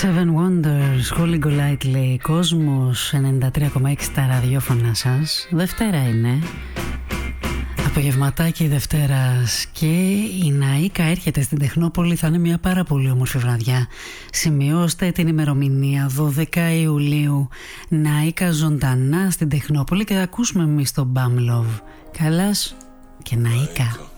Seven Wonders, Holy Golightly, Κόσμος 93,6 στα ραδιόφωνα σας. Δευτέρα είναι, απογευματάκι Δευτέρας, και η Ναΐκα έρχεται στην Τεχνόπολη. Θα είναι μια πάρα πολύ όμορφη βραδιά. Σημειώστε την ημερομηνία, 12 Ιουλίου, Ναΐκα ζωντανά στην Τεχνόπολη, και θα ακούσουμε εμείς τον Bam Love. Καλάς και Ναΐκα.